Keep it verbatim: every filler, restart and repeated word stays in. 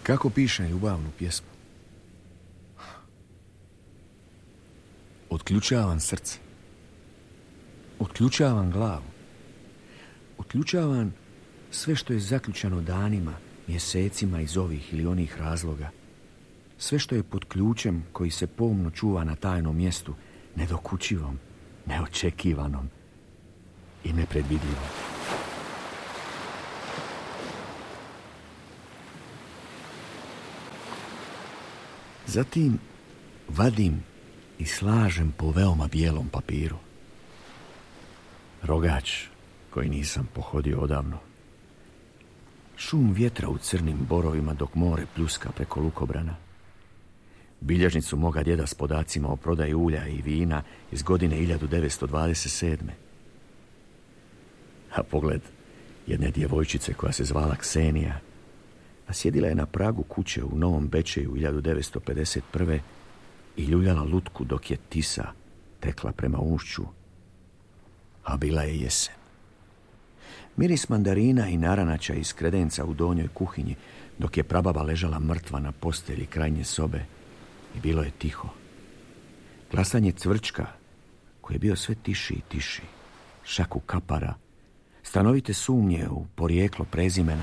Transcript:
Kako pišem ljubavnu pjesmu? Otključavam srce. Otključavam glavu. Otključavam sve što je zaključano danima, mjesecima iz ovih ili onih razloga. Sve što je pod ključem koji se pomno čuva na tajnom mjestu, nedokučivom, neočekivanom i nepredvidljivom. Zatim vadim i slažem po veoma bijelom papiru rogač koji nisam pohodio odavno. Šum vjetra u crnim borovima dok more pljuska preko lukobrana. Bilježnicu moga djeda s podacima o prodaji ulja i vina iz godine hiljadu devetsto dvadeset sedme. A pogled jedne djevojčice koja se zvala Ksenija, a sjedila je na pragu kuće u Novom Bečeju hiljadu devetsto pedeset prve i ljuljala lutku dok je Tisa tekla prema ušću, a bila je jesen. Miris mandarina i naranača iz kredenca u donjoj kuhinji, dok je prababa ležala mrtva na postelji krajnje sobe i bilo je tiho. Glasanje cvrčka, koji je bio sve tiši i tiši, šaku kapara, stanovite sumnje u porijeklo prezimena